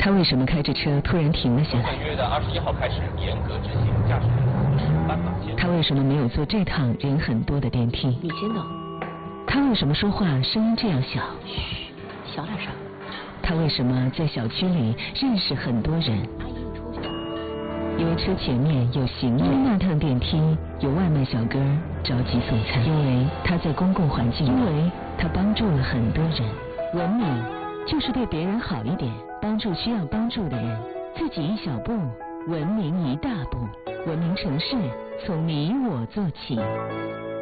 他为什么开着车突然停了下来？ 本月的21号开始严格执行驾驶人措施，斑马线。 他为什么没有坐这趟人很多的电梯？ 你先走。 他为什么说话声音这样小？ 嘘，小点声。 他为什么在小区里认识很多人？ 阿姨，我出去了。 因为车前面有行人，那趟电梯有外卖小哥着急送餐，因为他在公共环境，因为他帮助了很多人。文明就是对别人好一点，帮助需要帮助的人，自己一小步，文明一大步。文明城市从你我做起。